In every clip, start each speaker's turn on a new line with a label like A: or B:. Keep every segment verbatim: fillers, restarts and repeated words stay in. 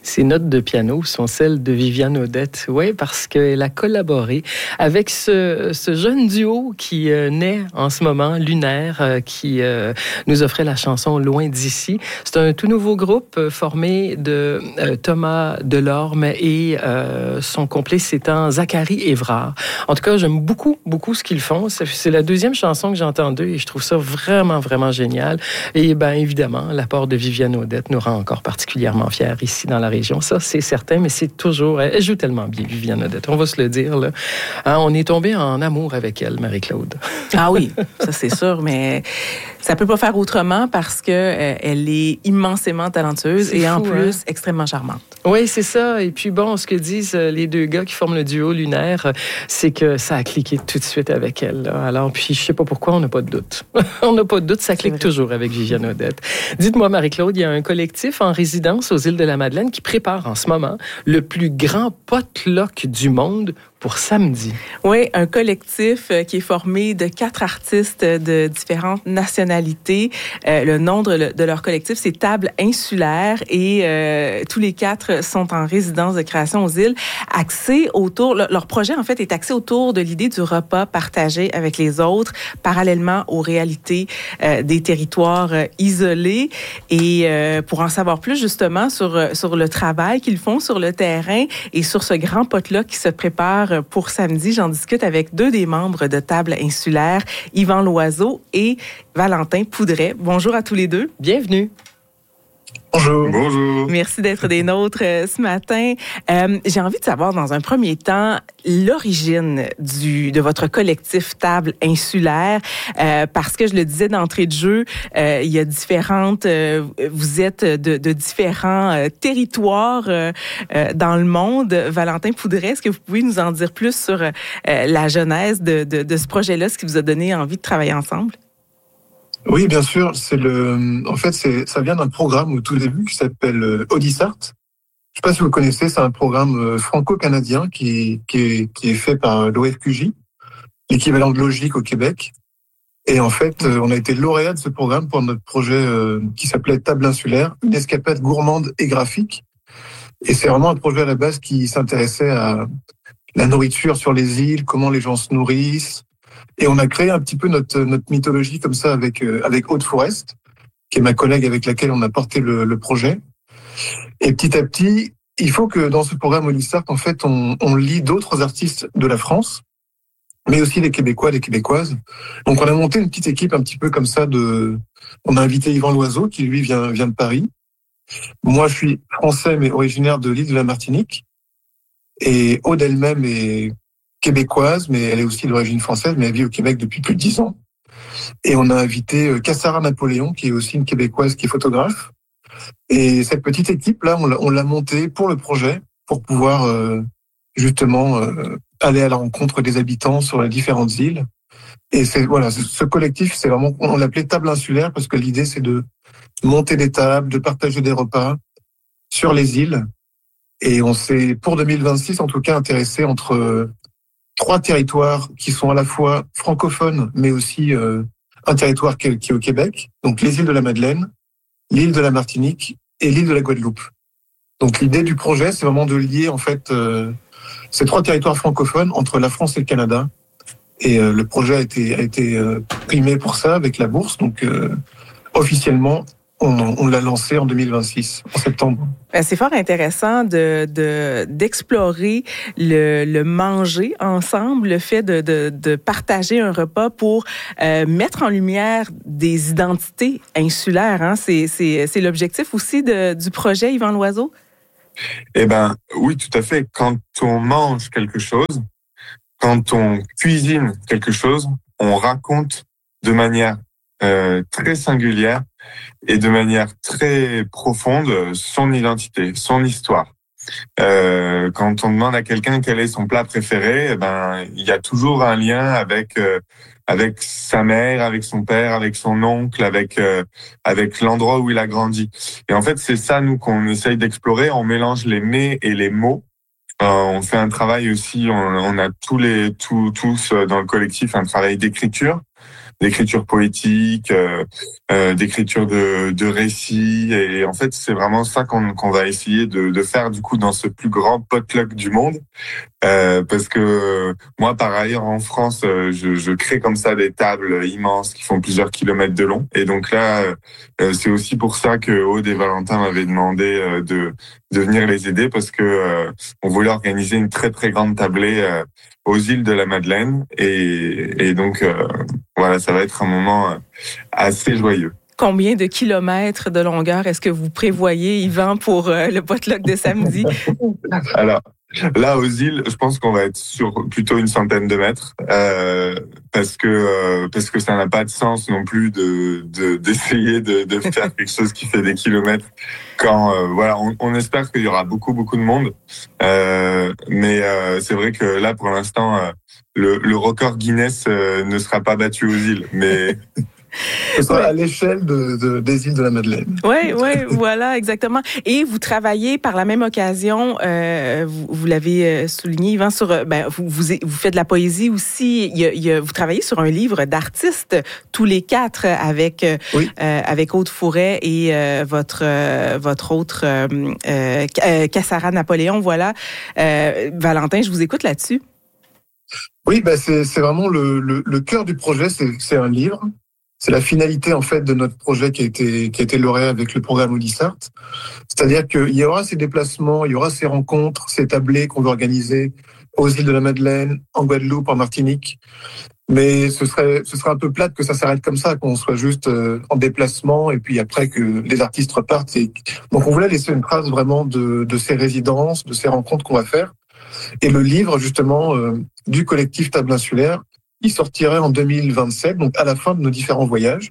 A: Ces notes de piano sont celles de Viviane Audette. Oui, parce qu'elle a collaboré avec ce, ce jeune duo qui euh, naît en ce moment, Lunaire, euh, qui euh, nous offrait la chanson Loin d'ici. C'est un tout nouveau groupe euh, formé de euh, Thomas Delorme et euh, son complice étant Zachary Évrard. En tout cas, j'aime beaucoup, beaucoup ce qu'ils font. C'est la deuxième chanson que j'ai entendue et je trouve ça vraiment, vraiment génial. Et bien, évidemment, l'apport de Viviane Audette nous rend encore particulièrement fiers ici dans la région. Ça, c'est certain, mais c'est toujours... Elle joue tellement bien, Viviane Audette. On va se le dire, là. Hein, on est tombé en amour avec elle, Marie-Claude.
B: Ah oui, ça c'est sûr, mais ça peut pas faire autrement parce que euh, elle est immensément talentueuse et fou, en plus hein? extrêmement charmante.
A: Oui, c'est ça. Et puis bon, ce que disent les deux gars qui forment le duo Lunaire, c'est que ça a cliqué tout de suite avec elle. Là. Alors, puis je sais pas pourquoi, on n'a pas de doute. on n'a pas de doute, ça clique toujours avec Viviane Audette. Dites-moi, Marie-Claude, il y a un collectif en résidence aux îles de la Madeleine qui prépare en ce moment le plus grand potluck du monde pour samedi.
B: Oui, un collectif qui est formé de quatre artistes de différentes nationalités. Euh, le nom de, de leur collectif, c'est Table Insulaire et euh, tous les quatre sont en résidence de création aux îles, axés autour, leur projet en fait est axé autour de l'idée du repas partagé avec les autres, parallèlement aux réalités euh, des territoires euh, isolés. Et euh, pour en savoir plus justement sur, sur le travail qu'ils font sur le terrain et sur ce grand potluck qui se prépare pour samedi, j'en discute avec deux des membres de Table Insulaire, Yvan Loiseau et Valentin Poudret. Bonjour à tous les deux.
A: Bienvenue.
C: Bonjour. Bonjour.
B: Merci d'être des nôtres euh, ce matin. Euh, j'ai envie de savoir, dans un premier temps, l'origine du de votre collectif Table Insulaire, euh, parce que je le disais d'entrée de jeu, euh, il y a différentes, euh, vous êtes de, de différents euh, territoires euh, euh, dans le monde. Valentin Poudret, est-ce que vous pouvez nous en dire plus sur euh, la genèse de, de, de ce projet-là, ce qui vous a donné envie de travailler ensemble?
C: Oui, bien sûr. C'est le, en fait, c'est, ça vient d'un programme au tout début qui s'appelle Odissart. Je sais pas si vous connaissez, c'est un programme franco-canadien qui, qui est, qui est fait par l'O F Q J, l'équivalent de Logique au Québec. Et en fait, on a été lauréat de ce programme pour notre projet qui s'appelait Table Insulaire, une escapade gourmande et graphique. Et c'est vraiment un projet à la base qui s'intéressait à la nourriture sur les îles, comment les gens se nourrissent. Et on a créé un petit peu notre, notre mythologie comme ça avec, euh, avec Aude Forest, qui est ma collègue avec laquelle on a porté le, le projet. Et petit à petit, il faut que dans ce programme Odissart, en fait, on, on lie d'autres artistes de la France, mais aussi des Québécois, des Québécoises. Donc on a monté une petite équipe un petit peu comme ça de, on a invité Yvan Loiseau, qui lui vient, vient de Paris. Moi, je suis français, mais originaire de l'île de la Martinique. Et Aude elle-même est québécoise, mais elle est aussi d'origine française, mais elle vit au Québec depuis plus de dix ans. Et on a invité Cassara Napoléon, qui est aussi une Québécoise, qui est photographe. Et cette petite équipe-là, on l'a, on l'a montée pour le projet, pour pouvoir euh, justement euh, aller à la rencontre des habitants sur les différentes îles. Et c'est voilà, ce collectif, c'est vraiment, on l'appelait Table Insulaire, parce que l'idée, c'est de monter des tables, de partager des repas sur les îles. Et on s'est, pour deux mille vingt-six, en tout cas, intéressé entre trois territoires qui sont à la fois francophones, mais aussi euh, un territoire qui est, qui est au Québec, donc les îles de la Madeleine, l'île de la Martinique et l'île de la Guadeloupe. Donc l'idée du projet, c'est vraiment de lier en fait euh, ces trois territoires francophones entre la France et le Canada. Et euh, le projet a été, a été euh, primé pour ça avec la bourse. Donc euh, officiellement, on, on l'a lancé en deux mille vingt-six, en septembre.
B: C'est fort intéressant de, de, d'explorer le, le manger ensemble, le fait de, de, de partager un repas pour euh, mettre en lumière des identités insulaires. Hein? C'est, c'est, c'est l'objectif aussi de, du projet Yvan Loiseau?
D: Eh ben, oui, tout à fait. Quand on mange quelque chose, quand on cuisine quelque chose, on raconte de manière euh, très singulière et de manière très profonde son identité, son histoire. Euh, quand on demande à quelqu'un quel est son plat préféré, eh ben il y a toujours un lien avec euh, avec sa mère, avec son père, avec son oncle, avec euh, avec l'endroit où il a grandi. Et en fait, c'est ça nous qu'on essaye d'explorer. On mélange les mets et les mots. Euh, on fait un travail aussi. On, on a tous les tous tous dans le collectif un travail d'écriture. d'écriture poétique, euh, euh, d'écriture de, de récits. Et en fait, c'est vraiment ça qu'on, qu'on va essayer de, de faire du coup dans ce plus grand potluck du monde. Euh, parce que moi, par ailleurs, en France, je, je crée comme ça des tables immenses qui font plusieurs kilomètres de long. Et donc là, euh, c'est aussi pour ça que Aude et Valentin m'avaient demandé euh, de, de venir les aider, parce que euh, on voulait organiser une très très grande tablée euh, aux îles de la Madeleine. Et, et donc euh, voilà, ça va être un moment euh, assez joyeux.
B: Combien de kilomètres de longueur est-ce que vous prévoyez, Yvan, pour euh, le potluck de samedi?
D: Alors, là, aux îles, je pense qu'on va être sur plutôt une centaine de mètres, euh, parce que euh, parce que ça n'a pas de sens non plus de, de d'essayer de, de faire quelque chose qui fait des kilomètres. Quand euh, voilà, on, on espère qu'il y aura beaucoup beaucoup de monde, euh, mais euh, c'est vrai que là, pour l'instant, euh, le, le record Guinness euh, ne sera pas battu aux îles, mais
C: Ce sera à l'échelle de, de, des îles de la Madeleine.
B: Oui, oui, voilà, exactement. Et vous travaillez par la même occasion, euh, vous, vous l'avez souligné, Yvan, sur, ben, vous, vous, vous faites de la poésie aussi. Il y a, il y a, vous travaillez sur un livre d'artistes, tous les quatre, avec, oui. euh, avec Aude Fouret et euh, votre, euh, votre autre, euh, euh, Cassara Napoléon, voilà. Euh, Valentin, je vous écoute là-dessus.
C: Oui, ben c'est, c'est vraiment le, le, le cœur du projet, c'est, c'est un livre. C'est la finalité en fait de notre projet qui a été qui a été lauréat avec le programme Audissart. C'est-à-dire qu'il y aura ces déplacements, il y aura ces rencontres, ces tablées qu'on va organiser aux îles de la Madeleine, en Guadeloupe, en Martinique. Mais ce serait ce serait un peu plate que ça s'arrête comme ça, qu'on soit juste en déplacement et puis après que les artistes repartent. Et... Donc on voulait laisser une trace vraiment de de ces résidences, de ces rencontres qu'on va faire. Et le livre justement euh, du collectif Table Insulaire, il sortirait en deux mille vingt-sept, donc à la fin de nos différents voyages.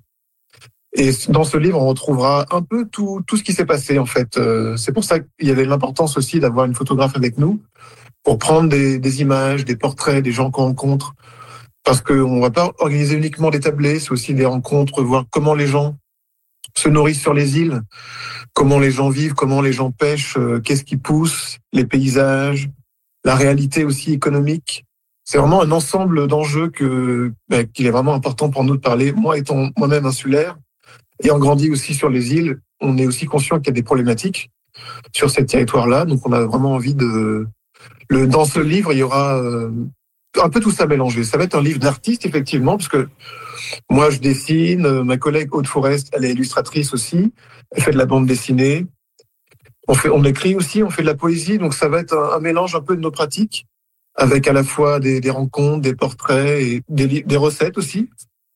C: Et dans ce livre, on retrouvera un peu tout, tout ce qui s'est passé, en fait. Euh, c'est pour ça qu'il y avait l'importance aussi d'avoir une photographe avec nous pour prendre des, des images, des portraits, des gens qu'on rencontre. Parce qu'on ne va pas organiser uniquement des tablés, c'est aussi des rencontres, voir comment les gens se nourrissent sur les îles, comment les gens vivent, comment les gens pêchent, euh, qu'est-ce qui pousse, les paysages, la réalité aussi économique. C'est vraiment un ensemble d'enjeux que ben, qu'il est vraiment important pour nous de parler. Moi, étant moi-même insulaire, ayant grandi aussi sur les îles, on est aussi conscient qu'il y a des problématiques sur ces territoires-là. Donc, on a vraiment envie de... Le, dans ce livre, il y aura euh, un peu tout ça mélangé. Ça va être un livre d'artiste, effectivement, parce que moi, je dessine. Ma collègue Aude Forest, elle est illustratrice aussi. Elle fait de la bande dessinée. On, fait, on écrit aussi, on fait de la poésie. Donc, ça va être un, un mélange un peu de nos pratiques, avec à la fois des, des rencontres, des portraits et des, des recettes aussi.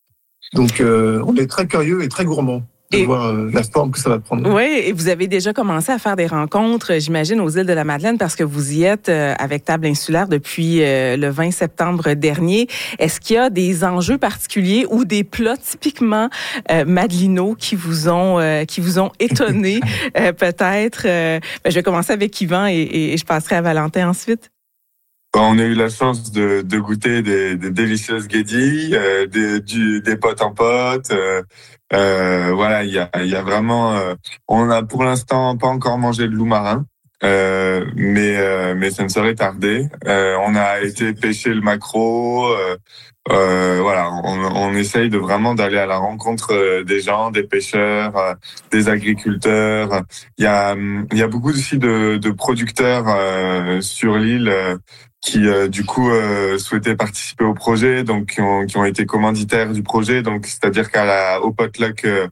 C: Donc, euh, on est très curieux et très gourmands de et, voir euh, la forme que ça va prendre.
B: Oui, et vous avez déjà commencé à faire des rencontres, j'imagine, aux îles de la Madeleine, parce que vous y êtes euh, avec Table Insulaire depuis euh, le vingt septembre dernier. Est-ce qu'il y a des enjeux particuliers ou des plats typiquement euh, madelinaux qui vous ont euh, qui vous ont étonné, euh, peut-être? Euh, ben, je vais commencer avec Yvan et, et, et je passerai à Valentin ensuite.
D: On a eu la chance de, de goûter des, des délicieuses guédilles, euh, des, du, des potes en potes. Euh, euh, voilà, il y a, il y a vraiment. Euh, on a pour l'instant pas encore mangé de loup marin, euh, mais euh, mais ça ne saurait tarder. Euh, on a été pêcher le maquereau. Euh, euh, voilà, on, on essaye de vraiment d'aller à la rencontre des gens, des pêcheurs, euh, des agriculteurs. Il y a il y a beaucoup aussi de, de producteurs euh, sur l'île. Euh, qui euh, du coup euh, souhaitaient participer au projet, donc qui ont, qui ont été commanditaires du projet. Donc c'est-à-dire qu'à la, au potluck, euh,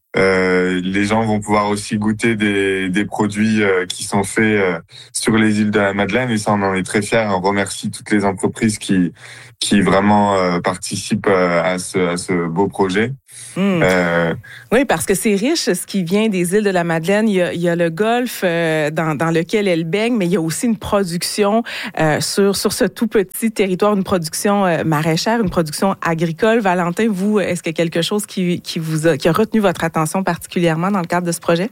D: euh, les gens vont pouvoir aussi goûter des, des produits euh, qui sont faits euh, sur les îles de la Madeleine. Et ça, on en est très fiers. On remercie toutes les entreprises qui qui vraiment euh, participent euh, à ce à ce beau projet.
B: Mmh. Euh, oui, parce que c'est riche ce qui vient des îles de la Madeleine. Il y a, il y a le golfe euh, dans, dans lequel elle baigne, mais il y a aussi une production euh, sur sur ce tout petit territoire, une production euh, maraîchère, une production agricole. Valentin, vous, est-ce qu'il y a quelque chose qui qui vous a, qui a retenu votre attention particulièrement dans le cadre de ce projet?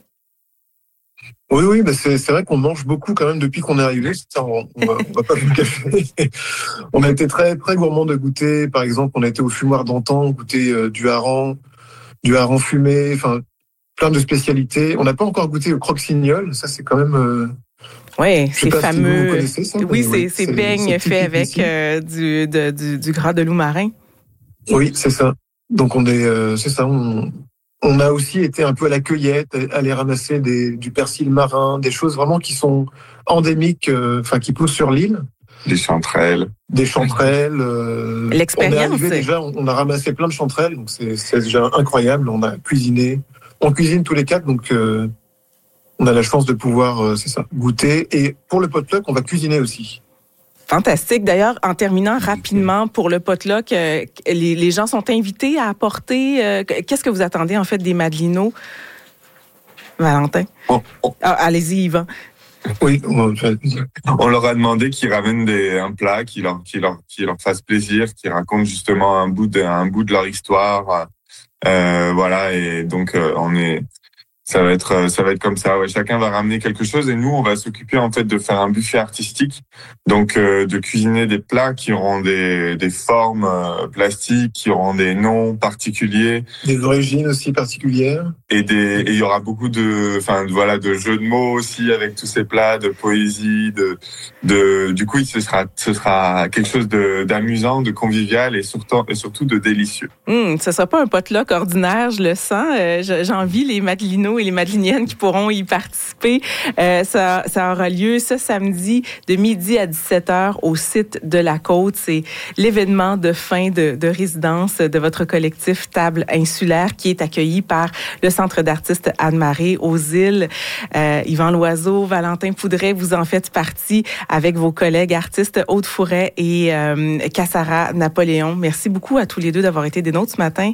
C: Oui, oui, mais c'est, c'est vrai qu'on mange beaucoup quand même depuis qu'on est arrivé. Ça, on, on, va, on va pas vous le cacher. On a été très, très gourmand de goûter. Par exemple, on a été au fumoir d'antan, goûter euh, du hareng, du hareng fumé, enfin, plein de spécialités. On n'a pas encore goûté au croque-signol. Ça, c'est quand même... Euh,
B: oui, c'est fameux.
C: Si ça,
B: oui, c'est, c'est, c'est beignes faits avec euh, du, de, du, du gras de loup marin.
C: Oui, c'est ça. donc on est, euh, c'est ça, on, on a aussi été un peu à la cueillette, aller ramasser des, du persil marin, des choses vraiment qui sont endémiques, enfin euh, qui poussent sur l'île.
D: Des chanterelles.
C: Des chanterelles. Euh,
B: L'expérience.
C: On est arrivé déjà, on, on a ramassé plein de chanterelles, donc c'est, c'est déjà incroyable. On a cuisiné, on cuisine tous les quatre, donc euh, on a la chance de pouvoir, euh, c'est ça, goûter. Et pour le potluck, on va cuisiner aussi.
B: Fantastique. D'ailleurs, en terminant rapidement pour le potluck, euh, les, les gens sont invités à apporter. Euh, qu'est-ce que vous attendez en fait des Madelinots, Valentin?
D: Oh, oh.
B: Ah, allez-y, Yvan.
C: Oui,
D: on, on leur a demandé qu'ils ramènent des, un plat qui leur, qui leur, qui leur fasse plaisir, qui raconte justement un bout de, un bout de leur histoire. Euh, voilà, et donc euh, on est, ça va être, ça va être comme ça. Ouais, chacun va ramener quelque chose et nous, on va s'occuper en fait de faire un buffet artistique, donc euh, de cuisiner des plats qui auront des, des formes euh, plastiques, qui auront des noms particuliers,
C: des origines aussi particulières,
D: et des, et il y aura beaucoup de, enfin voilà, de jeux de mots aussi avec tous ces plats, de poésie, de, de, du coup, ce sera, ce sera quelque chose de d'amusant, de convivial et surtout, et surtout de délicieux.
B: Hum, ce sera pas un potluck ordinaire, je le sens. Euh, j'envie les Madelinots et les Madeliniennes qui pourront y participer. Euh, ça, ça aura lieu ce samedi de midi à dix-sept heures au site de la Côte. C'est l'événement de fin de, de résidence de votre collectif Table Insulaire qui est accueilli par le Centre d'artistes Anne-Marie aux Îles. Euh, Yvan Loiseau, Valentin Poudret, vous en faites partie avec vos collègues artistes Aude Fouret et euh, Cassara Napoléon. Merci beaucoup à tous les deux d'avoir été des nôtres ce matin.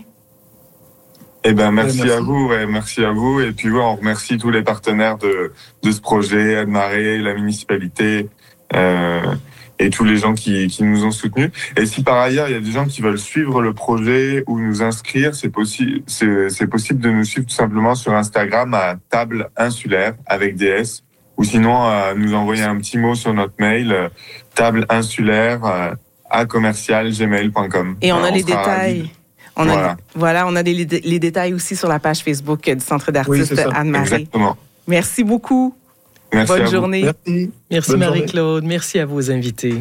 D: Eh ben merci,
C: merci.
D: à vous, ouais, merci à vous. Et puis ouais, on remercie tous les partenaires de de ce projet, Anne-Marie, la municipalité euh, et tous les gens qui qui nous ont soutenus. Et si par ailleurs il y a des gens qui veulent suivre le projet ou nous inscrire, c'est possible, c'est c'est possible de nous suivre tout simplement sur Instagram à Table Insulaire avec des S, ou sinon à nous envoyer un petit mot sur notre mail euh, table insulaire euh, à commercial gmail point com.
B: Et on
D: Alors,
B: a les
D: on sera
B: détails.
D: ravis.
B: On
D: voilà.
B: a, voilà, on a les, les détails aussi sur la page Facebook du Centre d'artistes
C: oui,
B: Anne-Marie.
D: Exactement.
B: Merci beaucoup.
D: Merci
B: Bonne
D: à vous.
B: journée.
C: Merci.
A: Merci
C: Bonne
A: Marie-Claude. Merci à vos invités.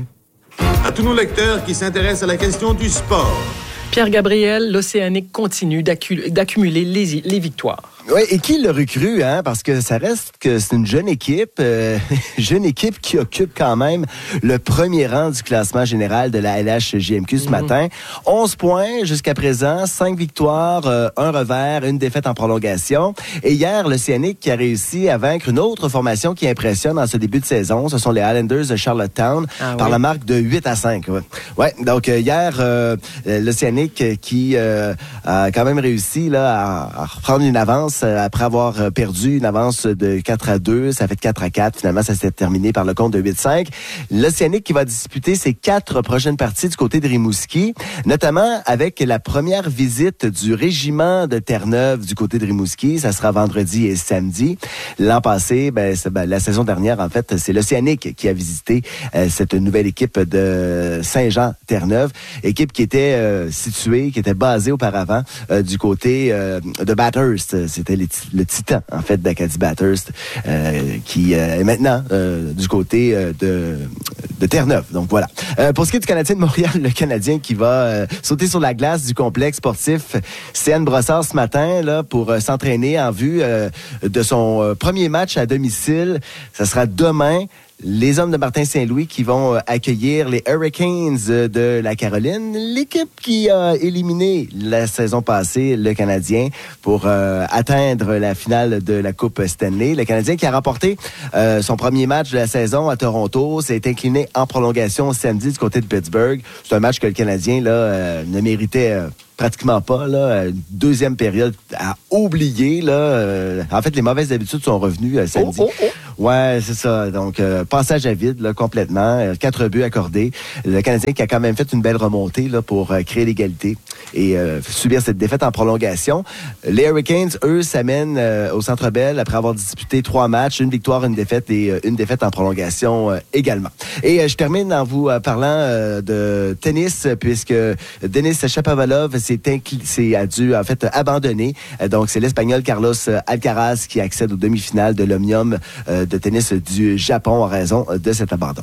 E: À tous nos lecteurs qui s'intéressent à la question du sport.
A: Pierre-Gabriel, l'Océanique continue d'accu- d'accumuler les, les victoires.
F: Oui, et qui l'aurait cru, hein? Parce que ça reste que c'est une jeune équipe, euh, jeune équipe qui occupe quand même le premier rang du classement général de la L H J M Q ce mmh. matin. onze points jusqu'à présent, cinq victoires, euh, un revers, une défaite en prolongation. Et hier, l'Océanique qui a réussi à vaincre une autre formation qui impressionne en ce début de saison. Ce sont les Highlanders de Charlottetown ah, par oui. la marque de huit à cinq. Ouais, ouais donc euh, hier, euh, l'Océanique qui euh, a quand même réussi là, à, à reprendre une avance après avoir perdu une avance de quatre à deux. Ça fait quatre à quatre. Finalement, ça s'est terminé par le compte de huit cinq. L'Océanique qui va disputer ses quatre prochaines parties du côté de Rimouski, notamment avec la première visite du régiment de Terre-Neuve du côté de Rimouski. Ça sera vendredi et samedi. L'an passé, ben, c'est, ben, la saison dernière, en fait, c'est l'Océanique qui a visité euh, cette nouvelle équipe de Saint-Jean-Terre-Neuve. Équipe qui était euh, située, qui était basée auparavant euh, du côté euh, de Bathurst. C'est C'était les, le titan, en fait, d'Acadie Bathurst, euh, qui euh, est maintenant euh, du côté euh, de, de Terre-Neuve. Donc, voilà. Euh, pour ce qui est du Canadien de Montréal, le Canadien qui va euh, sauter sur la glace du complexe sportif C N Brossard ce matin là, pour euh, s'entraîner en vue euh, de son euh, premier match à domicile. Ça sera demain. Les hommes de Martin Saint-Louis qui vont accueillir les Hurricanes de la Caroline, l'équipe qui a éliminé la saison passée le Canadien pour euh, atteindre la finale de la Coupe Stanley. Le Canadien qui a remporté euh, son premier match de la saison à Toronto, s'est incliné en prolongation samedi du côté de Pittsburgh. C'est un match que le Canadien là, euh, ne méritait euh, pratiquement pas. Là, une deuxième période à oublier. Là, euh, en fait, les mauvaises habitudes sont revenues euh, samedi. Oh, oh, oh. Ouais, c'est ça. Donc, euh, passage à vide là, complètement. Euh, quatre buts accordés. Le Canadien qui a quand même fait une belle remontée là, pour euh, créer l'égalité et euh, subir cette défaite en prolongation. Les Hurricanes, eux, s'amènent euh, au Centre Bell après avoir disputé trois matchs, une victoire, une défaite et euh, une défaite en prolongation euh, également. Et euh, je termine en vous euh, parlant euh, de tennis, puisque Denis Shapovalov s'est, inclin- s'est a dû en fait abandonner. Euh, donc, c'est l'Espagnol Carlos Alcaraz qui accède aux demi-finales de l'Omnium euh, de tennis du Japon en raison de cet abandon.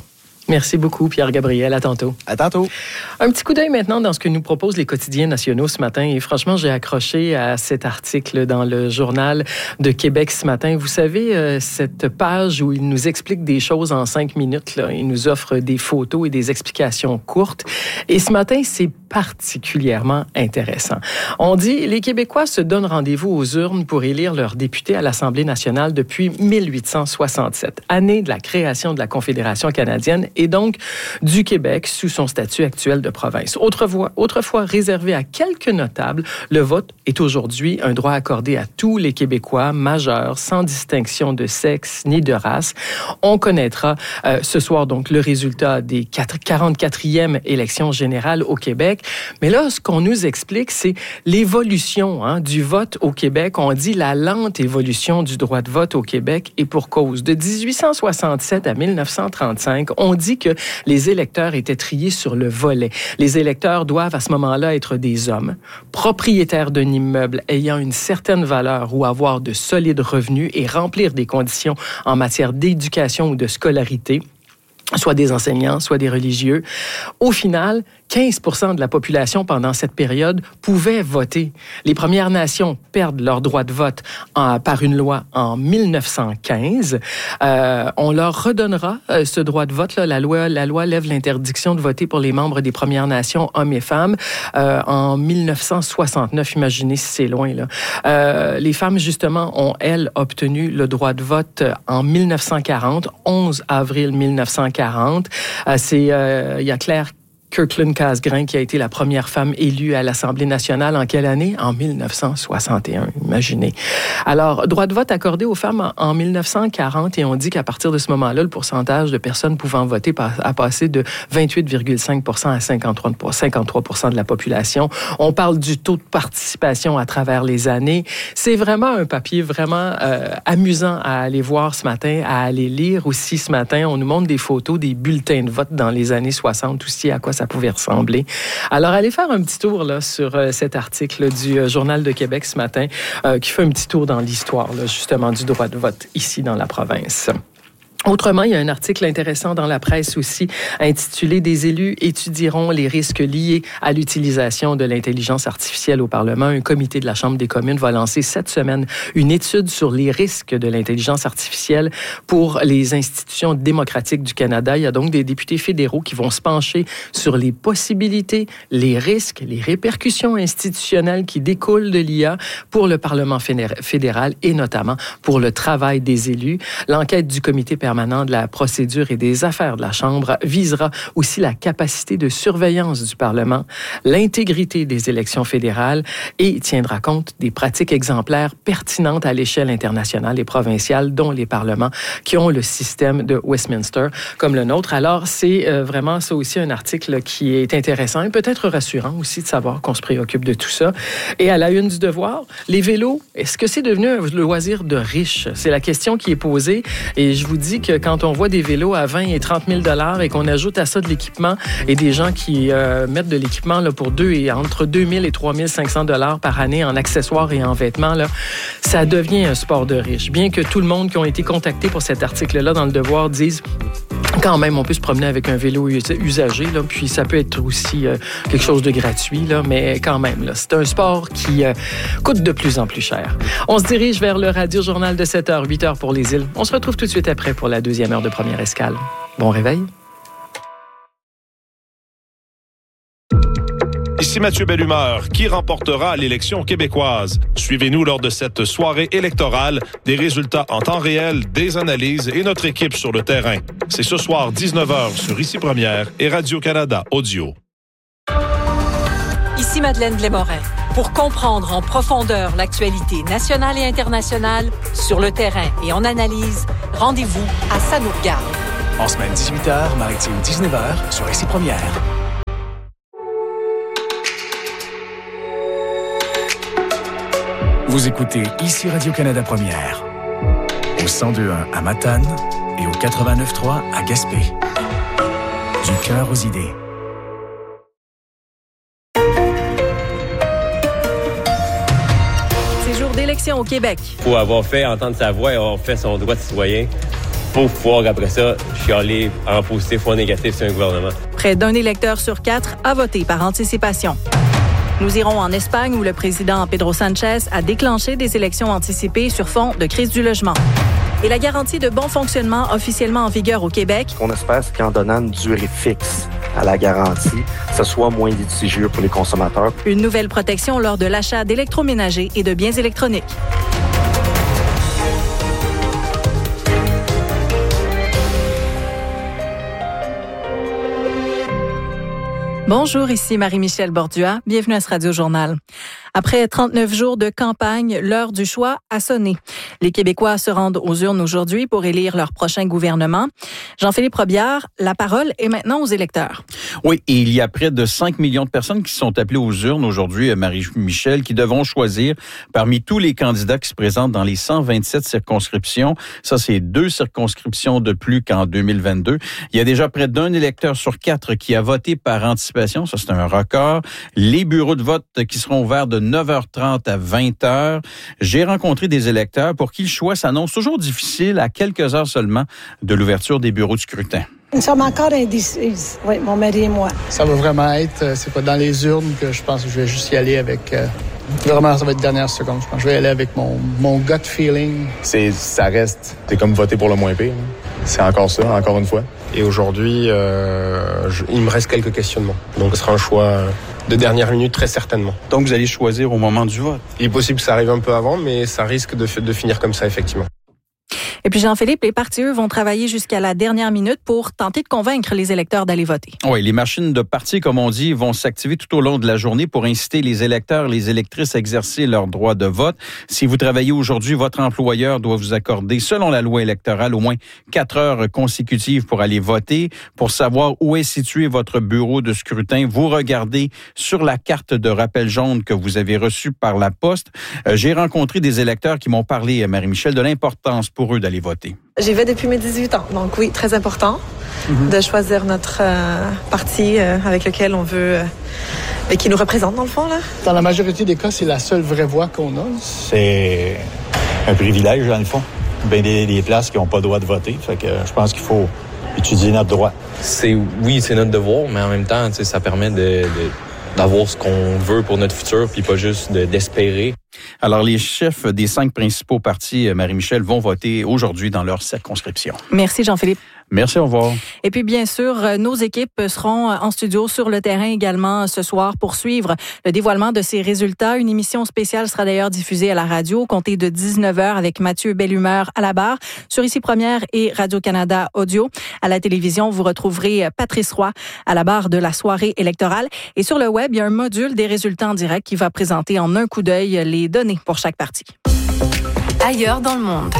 A: Merci beaucoup, Pierre-Gabriel. À tantôt.
F: À tantôt.
A: Un petit coup d'œil maintenant dans ce que nous proposent les quotidiens nationaux ce matin. Et franchement, j'ai accroché à cet article dans le Journal de Québec ce matin. Vous savez, euh, cette page où il nous explique des choses en cinq minutes, là, il nous offre des photos et des explications courtes. Et ce matin, c'est particulièrement intéressant. On dit, les Québécois se donnent rendez-vous aux urnes pour élire leurs députés à l'Assemblée nationale depuis mille huit cent soixante-sept, année de la création de la Confédération canadienne et donc du Québec sous son statut actuel de province. Autrefois, autrefois réservé à quelques notables, le vote est aujourd'hui un droit accordé à tous les Québécois majeurs, sans distinction de sexe ni de race. On connaîtra euh, ce soir donc le résultat des quarante-quatrièmes élections générales au Québec. Mais là, ce qu'on nous explique, c'est l'évolution hein, du vote au Québec. On dit la lente évolution du droit de vote au Québec et pour cause. De dix-huit cent soixante-sept à mille neuf cent trente-cinq, on dit que les électeurs étaient triés sur le volet. Les électeurs doivent à ce moment-là être des hommes, propriétaires d'un immeuble ayant une certaine valeur ou avoir de solides revenus et remplir des conditions en matière d'éducation ou de scolarité, soit des enseignants, soit des religieux. Au final, quinze pour cent de la population pendant cette période pouvait voter. Les Premières Nations perdent leur droit de vote en, par une loi en mille neuf cent quinze. Euh, on leur redonnera euh, ce droit de vote. Là. La loi, la loi lève l'interdiction de voter pour les membres des Premières Nations, hommes et femmes, euh, en mille neuf cent soixante-neuf. Imaginez si c'est loin. Là. Euh, les femmes, justement, ont, elles, obtenu le droit de vote en mille neuf cent quarante, onze avril mille neuf cent quarante. Euh, c'est, euh, il y a Claire Kirkland Casgrain, qui a été la première femme élue à l'Assemblée nationale en quelle année? En mille neuf cent soixante et un, imaginez. Alors, droit de vote accordé aux femmes en mille neuf cent quarante, et on dit qu'à partir de ce moment-là, le pourcentage de personnes pouvant voter a passé de vingt-huit virgule cinq pour cent à cinquante-trois pour cent de la population. On parle du taux de participation à travers les années. C'est vraiment un papier vraiment euh, amusant à aller voir ce matin, à aller lire aussi ce matin. On nous montre des photos des bulletins de vote dans les années soixante aussi, à quoi ça pouvait ressembler. Alors, allez faire un petit tour là, sur euh, cet article du euh, Journal de Québec ce matin euh, qui fait un petit tour dans l'histoire là, justement du droit de vote ici dans la province. Autrement, il y a un article intéressant dans la presse aussi intitulé « Des élus étudieront les risques liés à l'utilisation de l'intelligence artificielle au Parlement ». Un comité de la Chambre des communes va lancer cette semaine une étude sur les risques de l'intelligence artificielle pour les institutions démocratiques du Canada. Il y a donc des députés fédéraux qui vont se pencher sur les possibilités, les risques, les répercussions institutionnelles qui découlent de l'I A pour le Parlement fédéral et notamment pour le travail des élus. L'enquête du comité permanent de la procédure et des affaires de la Chambre visera aussi la capacité de surveillance du Parlement, l'intégrité des élections fédérales et tiendra compte des pratiques exemplaires pertinentes à l'échelle internationale et provinciale, dont les parlements qui ont le système de Westminster comme le nôtre. Alors, c'est euh, vraiment ça aussi un article qui est intéressant et peut-être rassurant aussi de savoir qu'on se préoccupe de tout ça. Et à la une du Devoir, les vélos, est-ce que c'est devenu un loisir de riches? C'est la question qui est posée et je vous dis que quand on voit des vélos à vingt et trente mille dollars et qu'on ajoute à ça de l'équipement et des gens qui euh, mettent de l'équipement là, pour deux et entre deux mille et trois mille cinq cents dollars par année en accessoires et en vêtements, là, ça devient un sport de riche. Bien que tout le monde qui ont été contactés pour cet article-là dans le Devoir disent quand même, on peut se promener avec un vélo usagé, là, puis ça peut être aussi euh, quelque chose de gratuit, là, mais quand même, là, c'est un sport qui euh, coûte de plus en plus cher. On se dirige vers le Radio-Journal de sept heures, huit heures pour les îles. On se retrouve tout de suite après pour la deuxième heure de Première Escale. Bon réveil.
G: Ici Mathieu Bellumeur, qui remportera l'élection québécoise. Suivez-nous lors de cette soirée électorale, des résultats en temps réel, des analyses et notre équipe sur le terrain. C'est ce soir dix-neuf heures sur Ici Première et Radio-Canada Audio.
H: Ici Madeleine Blais-Morin. Pour comprendre en profondeur l'actualité nationale et internationale, sur le terrain et en analyse, rendez-vous à Ça nous regarde.
I: En semaine dix-huit heures, maritime dix-neuf heures sur Ici Première. Vous écoutez Ici Radio-Canada Première, au cent deux point un à Matane et au quatre-vingt-neuf point trois à Gaspé. Du cœur aux idées.
H: C'est jour d'élection au Québec.
J: Il faut avoir fait entendre sa voix et avoir fait son droit de citoyen. faut pouvoir, après ça, chialer en positif ou en négatif sur un gouvernement.
H: Près d'un électeur sur quatre a voté par anticipation. Nous irons en Espagne où le président Pedro Sánchez a déclenché des élections anticipées sur fond de crise du logement. Et la garantie de bon fonctionnement officiellement en vigueur au Québec.
K: On espère qu'en donnant une durée fixe à la garantie, ce soit moins litigieux pour les consommateurs.
H: Une nouvelle protection lors de l'achat d'électroménagers et de biens électroniques. Bonjour, ici Marie-Michel Bordua. Bienvenue à ce Radio-Journal. Après trente-neuf jours de campagne, l'heure du choix a sonné. Les Québécois se rendent aux urnes aujourd'hui pour élire leur prochain gouvernement. Jean-Philippe Robillard, la parole est maintenant aux électeurs.
L: Oui, et il y a près de cinq millions de personnes qui sont appelées aux urnes aujourd'hui, Marie-Michel, qui devront choisir parmi tous les candidats qui se présentent dans les cent vingt-sept circonscriptions. Ça, c'est deux circonscriptions de plus qu'en deux mille vingt-deux. Il y a déjà près d'un électeur sur quatre qui a voté par anticipation. Ça, c'est un record. Les bureaux de vote qui seront ouverts de neuf heures trente à vingt heures. J'ai rencontré des électeurs pour qui le choix s'annonce toujours difficile à quelques heures seulement de l'ouverture des bureaux de scrutin.
M: Nous sommes encore indécises, oui, mon mari et moi.
N: Ça va vraiment être, c'est pas dans les urnes que je pense que je vais juste y aller avec... Euh, vraiment, ça va être dernière seconde. Je pense que je vais y aller avec mon, mon gut feeling.
O: C'est, ça reste, c'est comme voter pour le moins pire. C'est encore ça, encore une fois.
P: Et aujourd'hui, euh, je, il me reste quelques questionnements. Donc, ce sera un choix de dernière minute, très certainement.
L: Donc, vous allez choisir au moment du vote?
P: Il est possible que ça arrive un peu avant, mais ça risque de, de finir comme ça, effectivement.
H: Et puis Jean-Philippe, les partis, eux, vont travailler jusqu'à la dernière minute pour tenter de convaincre les électeurs d'aller voter.
L: Oui, les machines de parti, comme on dit, vont s'activer tout au long de la journée pour inciter les électeurs, les électrices à exercer leur droit de vote. Si vous travaillez aujourd'hui, votre employeur doit vous accorder, selon la loi électorale, au moins quatre heures consécutives pour aller voter. Pour savoir où est situé votre bureau de scrutin, vous regardez sur la carte de rappel jaune que vous avez reçue par la poste. Euh, j'ai rencontré des électeurs qui m'ont parlé, Marie-Michel, de l'importance pour eux d'aller voter.
Q: J'y vais depuis mes dix-huit ans, donc oui, très important mm-hmm. de choisir notre euh, parti euh, avec lequel on veut, euh, et qui nous représente dans le fond. Là.
N: Dans la majorité des cas, c'est la seule vraie voix qu'on a.
R: C'est un privilège, dans le fond. Bien des, des places qui n'ont pas le droit de voter, fait que je pense qu'il faut étudier notre droit.
S: C'est, oui, c'est notre devoir, mais en même temps, ça permet de, de, d'avoir ce qu'on veut pour notre futur, puis pas juste de, d'espérer.
L: Alors, les chefs des cinq principaux partis, Marie-Michel, vont voter aujourd'hui dans leur circonscription.
H: Merci, Jean-Philippe.
L: Merci, au revoir.
H: Et puis, bien sûr, nos équipes seront en studio sur le terrain également ce soir pour suivre le dévoilement de ces résultats. Une émission spéciale sera d'ailleurs diffusée à la radio, comptée de dix-neuf heures avec Mathieu Bellumeur à la barre, sur Ici Première et Radio-Canada Audio. À la télévision, vous retrouverez Patrice Roy à la barre de la soirée électorale. Et sur le web, il y a un module des résultats en direct qui va présenter en un coup d'œil les données pour chaque parti.
T: Ailleurs dans le monde.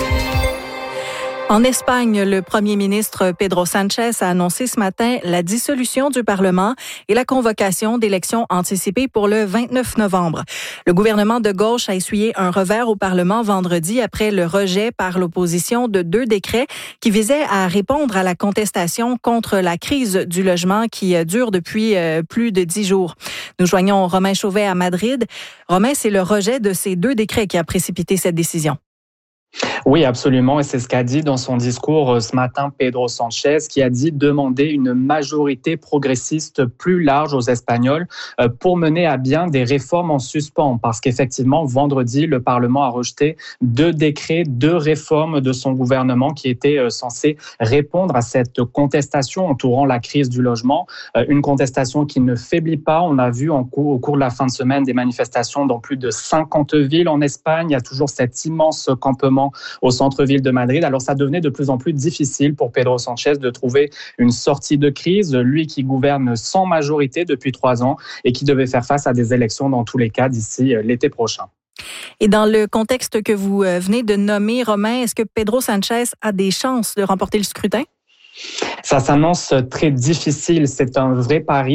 H: En Espagne, le premier ministre Pedro Sánchez a annoncé ce matin la dissolution du Parlement et la convocation d'élections anticipées pour le vingt-neuf novembre. Le gouvernement de gauche a essuyé un revers au Parlement vendredi après le rejet par l'opposition de deux décrets qui visaient à répondre à la contestation contre la crise du logement qui dure depuis plus de dix jours. Nous joignons Romain Chauvet à Madrid. Romain, c'est le rejet de ces deux décrets qui a précipité cette décision.
U: Oui, absolument. Et c'est ce qu'a dit dans son discours ce matin Pedro Sánchez, qui a dit demander une majorité progressiste plus large aux Espagnols pour mener à bien des réformes en suspens. Parce qu'effectivement, vendredi, le Parlement a rejeté deux décrets, deux réformes de son gouvernement qui étaient censés répondre à cette contestation entourant la crise du logement. Une contestation qui ne faiblit pas. On a vu en cours, au cours de la fin de semaine des manifestations dans plus de cinquante villes en Espagne. Il y a toujours cet immense campement au centre-ville de Madrid. Alors, ça devenait de plus en plus difficile pour Pedro Sánchez de trouver une sortie de crise, lui qui gouverne sans majorité depuis trois ans et qui devait faire face à des élections dans tous les cas d'ici l'été prochain.
H: Et dans le contexte que vous venez de nommer, Romain, est-ce que Pedro Sánchez a des chances de remporter le scrutin?
U: Ça s'annonce très difficile. C'est un vrai pari